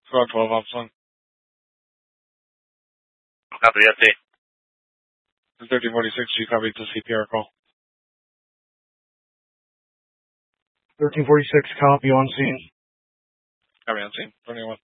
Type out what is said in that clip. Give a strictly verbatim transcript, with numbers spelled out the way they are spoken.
Squad twelve, Ops one. Copy the update. thirteen forty-six, you copied the C P R call. thirteen forty-six, copy on scene. Copy on scene. twenty-one.